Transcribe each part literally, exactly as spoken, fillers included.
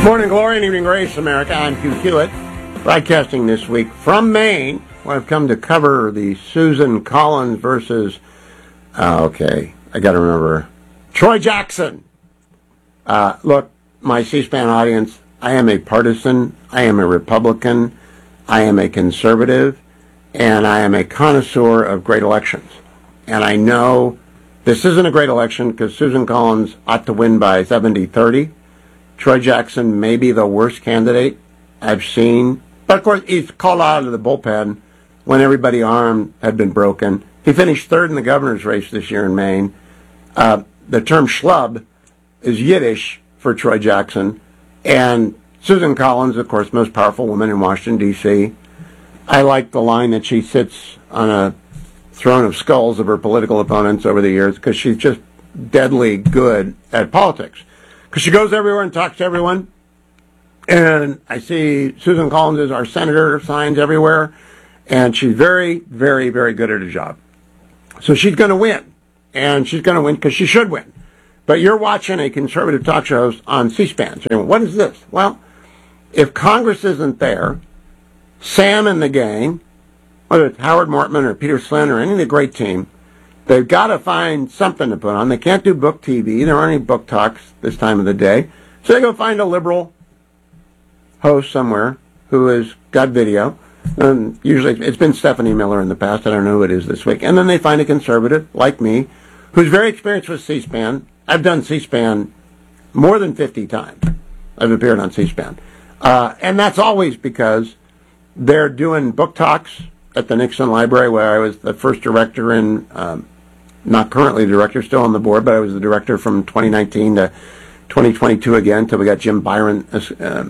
Morning glory and evening grace, America. I'm Hugh Hewitt, broadcasting this week from Maine, where I've come to cover the Susan Collins versus, uh, okay, I got to remember, Troy Jackson. Uh, look, my C-SPAN audience, I am a partisan, I am a Republican, I am a conservative, and I am a connoisseur of great elections. And I know this isn't a great election because Susan Collins ought to win by seventy thirty. Troy Jackson may be the worst candidate I've seen. But, of course, he's called out of the bullpen when everybody armed had been broken. He finished third in the governor's race this year in Maine. Uh, the term schlub is Yiddish for Troy Jackson. And Susan Collins, of course, most powerful woman in Washington, D C I like the line that she sits on a throne of skulls of her political opponents over the years because she's just deadly good at politics. Because she goes everywhere and talks to everyone. And I see Susan Collins is our senator signs everywhere. And she's very, very, very good at her job. So she's going to win. And she's going to win because she should win. But you're watching a conservative talk show on C-SPAN. So what is this? Well, if Congress isn't there, Sam and the gang, whether it's Howard Mortman or Peter Slinn or any of the great team, they've got to find something to put on. They can't do book T V. There aren't any book talks this time of the day. So they go find a liberal host somewhere who has got video. And usually it's been Stephanie Miller in the past. I don't know who it is this week. And then they find a conservative like me who's very experienced with C-SPAN. I've done C-SPAN more than fifty times. I've appeared on C-SPAN. Uh, and that's always because they're doing book talks at the Nixon Library, where I was the first director in um, not currently the director, still on the board, but I was the director from twenty nineteen to twenty twenty-two again, until we got Jim Byron uh,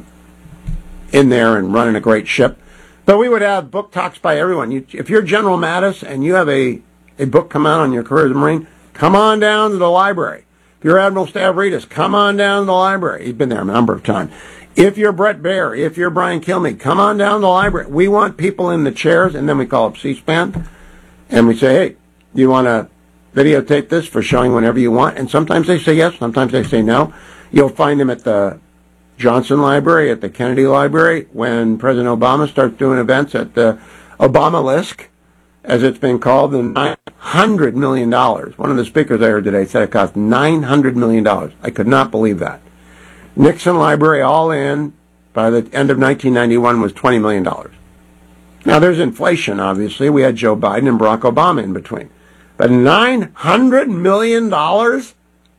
in there and running a great ship. But we would have book talks by everyone. You, if you're General Mattis and you have a, a book come out on your career as a Marine, come on down to the library. If you're Admiral Stavridis, come on down to the library. He's been there a number of times. If you're Brett Baer, if you're Brian Kilmeade, come on down to the library. We want people in the chairs, and then we call up C-SPAN, and we say, hey, do you want to videotape this for showing whenever you want? And sometimes they say yes, sometimes they say no. You'll find them at the Johnson Library, at the Kennedy Library, when President Obama starts doing events at the Obamalisk, as it's been called, and nine hundred million dollars. One of the speakers I heard today said it cost nine hundred million dollars. I could not believe that. Nixon Library, all in, by the end of nineteen ninety-one, was twenty million dollars. Now, there's inflation, obviously. We had Joe Biden and Barack Obama in between. But nine hundred million dollars?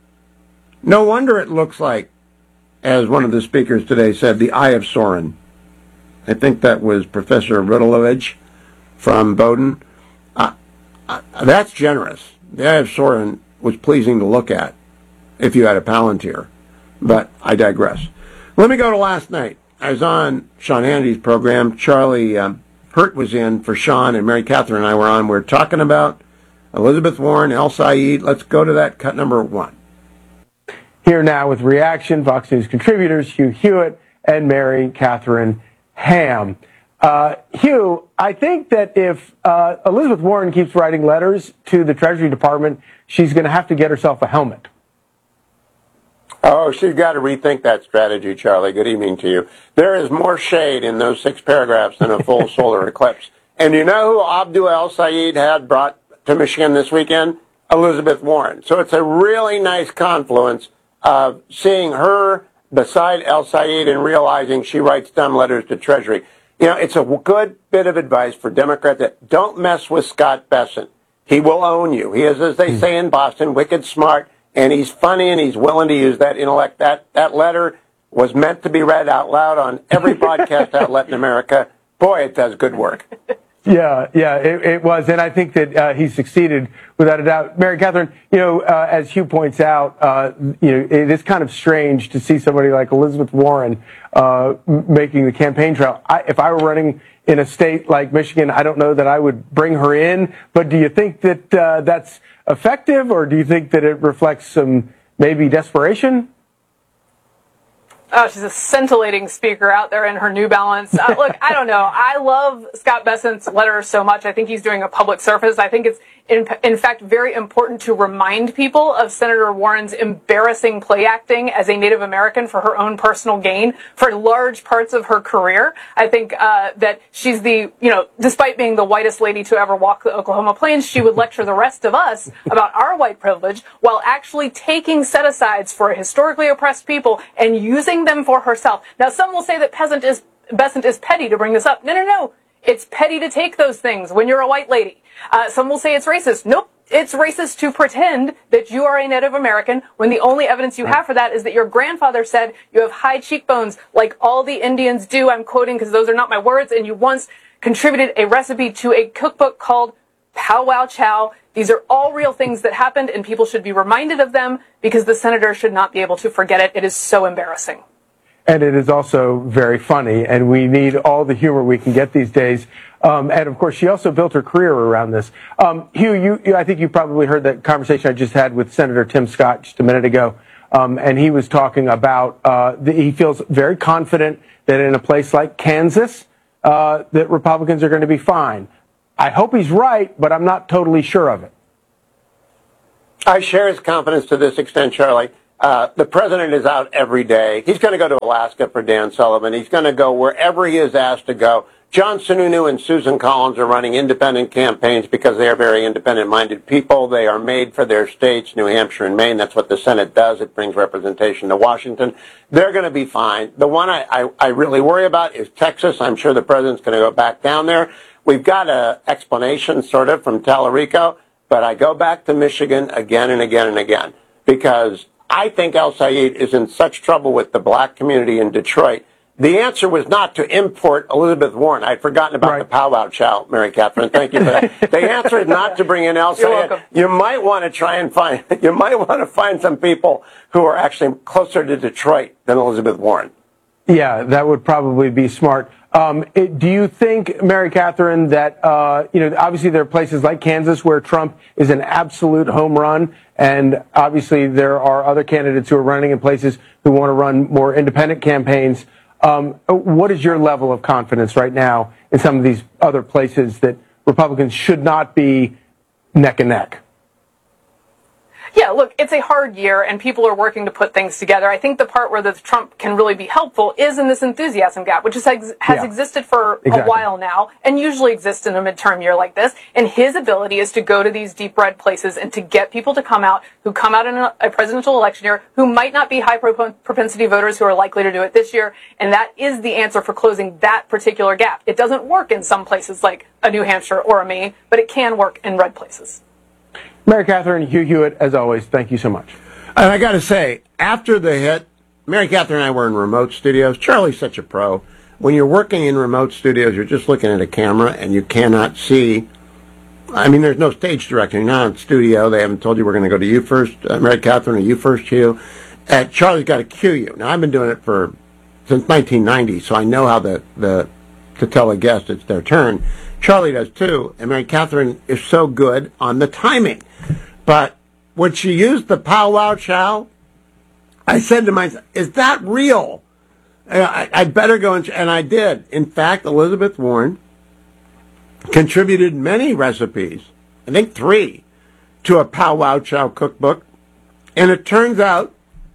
No wonder it looks like, as one of the speakers today said, the Eye of Sauron. I think that was Professor Riddleovich from Bowdoin. Uh, uh, that's generous. The Eye of Sauron was pleasing to look at if you had a Palantir. But I digress. Let me go to last night. I was on Sean Hannity's program. Charlie um, Hurt was in for Sean, and Mary Catherine and I were on. We're talking about Elizabeth Warren, El Sayed. Let's go to that cut number one. Here now with reaction, Fox News contributors Hugh Hewitt and Mary Catherine Ham. Uh, Hugh, I think that if uh, Elizabeth Warren keeps writing letters to the Treasury Department, she's going to have to get herself a helmet. Oh, she's got to rethink that strategy, Charlie. Good evening to you. There is more shade in those six paragraphs than a full solar eclipse. And you know who Abdul El Sayed had brought to Michigan this weekend? Elizabeth Warren. So it's a really nice confluence of seeing her beside El Sayed and realizing she writes dumb letters to Treasury. You know, it's a good bit of advice for Democrats that don't mess with Scott Bessent. He will own you. He is, as they say in Boston, wicked smart. And he's funny, and he's willing to use that intellect. That that letter was meant to be read out loud on every broadcast outlet in America. Boy, it does good work. Yeah, yeah, it, it was, and I think that uh, he succeeded without a doubt. Mary Catherine, you know, uh, as Hugh points out, uh, you know, it is kind of strange to see somebody like Elizabeth Warren uh, making the campaign trail. I, if I were running in a state like Michigan, I don't know that I would bring her in. But do you think that uh, that's effective, or do you think that it reflects some maybe desperation? Oh, she's a scintillating speaker out there in her New Balance. Uh, look, I don't know. I love Scott Bessent's letter so much. I think he's doing a public service. I think it's in, in fact, very important to remind people of Senator Warren's embarrassing play acting as a Native American for her own personal gain for large parts of her career. I think uh, that she's the, you know, despite being the whitest lady to ever walk the Oklahoma plains, she would lecture the rest of us about our white privilege while actually taking set-asides for historically oppressed people and using them for herself. Now, some will say that peasant is, Besant is petty to bring this up. No, no, no. It's petty to take those things when you're a white lady. Uh, some will say it's racist. Nope. It's racist to pretend that you are a Native American when the only evidence you have for that is that your grandfather said you have high cheekbones like all the Indians do. I'm quoting because those are not my words. And you once contributed a recipe to a cookbook called Pow Wow Chow. These are all real things that happened, and people should be reminded of them because the senator should not be able to forget it. It is so embarrassing. And it is also very funny, and we need all the humor we can get these days. Um, and, of course, she also built her career around this. Um, Hugh, you, you, I think you probably heard that conversation I just had with Senator Tim Scott just a minute ago, um, and he was talking about uh, the, he feels very confident that in a place like Kansas, uh, that Republicans are going to be fine. I hope he's right, but I'm not totally sure of it. I share his confidence to this extent, Charlie. Uh, the president is out every day. He's going to go to Alaska for Dan Sullivan. He's going to go wherever he is asked to go. John Sununu and Susan Collins are running independent campaigns because they are very independent-minded people. They are made for their states, New Hampshire and Maine. That's what the Senate does. It brings representation to Washington. They're going to be fine. The one I, I, I really worry about is Texas. I'm sure the president's going to go back down there. We've got an explanation, sort of, from Tallarico, but I go back to Michigan again and again and again because I think El-Sayed is in such trouble with the black community in Detroit. The answer was not to import Elizabeth Warren. I'd forgotten about right. the Pow Wow Chow, Mary Catherine. Thank you for that. The answer is not to bring in El-Sayed. You might want to try and find, you might want to find some people who are actually closer to Detroit than Elizabeth Warren. Yeah, that would probably be smart. Um, it, do you think, Mary Catherine, that, uh, you know, obviously there are places like Kansas where Trump is an absolute home run, and obviously there are other candidates who are running in places who want to run more independent campaigns. Um, what is your level of confidence right now in some of these other places that Republicans should not be neck and neck? Yeah, look, it's a hard year, and people are working to put things together. I think the part where the Trump can really be helpful is in this enthusiasm gap, which is, has yeah, existed for exactly. a while now, and usually exists in a midterm year like this. And his ability is to go to these deep red places and to get people to come out who come out in a, a presidential election year who might not be high propensity voters who are likely to do it this year. And that is the answer for closing that particular gap. It doesn't work in some places like a New Hampshire or a Maine, but it can work in red places. Mary Catherine, Hugh Hewitt, as always, thank you so much. And I got to say, after the hit, Mary Catherine and I were in remote studios. Charlie's such a pro. When you're working in remote studios, you're just looking at a camera and you cannot see. I mean, there's no stage direction. You're not in studio. They haven't told you we're going to go to you first, uh, Mary Catherine, or you first, Hugh. Uh, Charlie's got to cue you. Now, I've been doing it for since nineteen ninety, so I know how the, the to tell a guest it's their turn. Charlie does too, and Mary Catherine is so good on the timing. But when she used the Pow Wow Chow, I said to myself, is that real? I, I better go, and, and I did. In fact, Elizabeth Warren contributed many recipes, I think three, to a Pow Wow Chow cookbook. And it turns out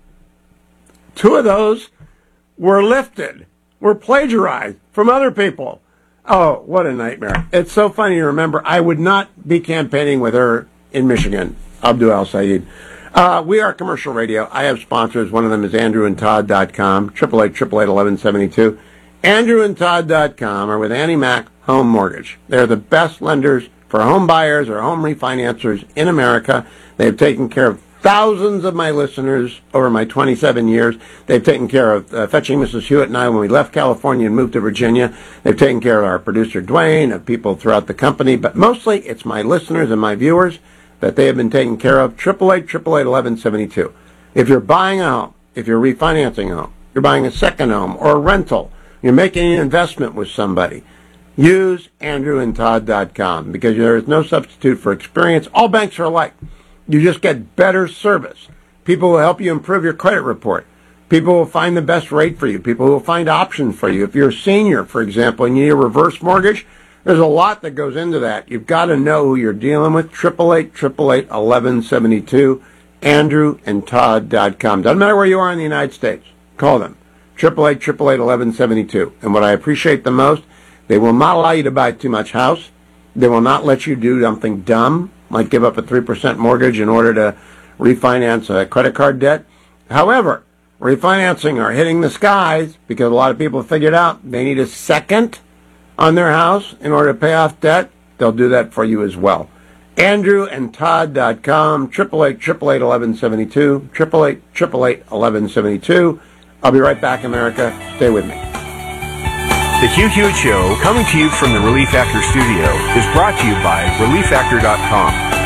two of those were lifted, were plagiarized from other people. Oh, what a nightmare. It's so funny to remember. I would not be campaigning with her in Michigan, Abdul El-Sayed. Uh, we are commercial radio. I have sponsors. One of them is andrew and todd dot com, eight eight eight, eight eight, eleven seventy-two. andrew and todd dot com are with Annie Mac Home Mortgage. They're the best lenders for home buyers or home refinancers in America. They've taken care of thousands of my listeners over my twenty-seven years. They've taken care of uh, fetching Missus Hewitt and I when we left California and moved to Virginia. They've taken care of our producer, Dwayne, of people throughout the company. But mostly it's my listeners and my viewers that they have been taken care of. eight eight eight, eight eight eight, eleven seventy-two. If you're buying a home, if you're refinancing a home, you're buying a second home or a rental, you're making an investment with somebody, use andrew and todd dot com because there is no substitute for experience. All banks are alike. You just get better service. People will help you improve your credit report. People will find the best rate for you. People will find options for you. If you're a senior, for example, and you need a reverse mortgage, There's a lot that goes into that. You've got to know who you're dealing with. triple eight, triple eight, eleven seventy-two, andrew and todd dot com. Doesn't matter where you are in the United States. Call them. triple eight, triple eight, eleven seventy-two. And what I appreciate the most, they will not allow you to buy too much house. They will not let you do something dumb, like give up a three percent mortgage in order to refinance a credit card debt. However, refinancing are hitting the skies because a lot of people figured out they need a second on their house in order to pay off debt. They'll do that for you as well. andrew and todd dot com, triple eight, triple eight, eleven seventy-two, triple eight, triple eight, eleven seventy-two. I'll be right back, America. Stay with me. The Hugh Hewitt Show, coming to you from the Relief Factor studio, is brought to you by relief factor dot com.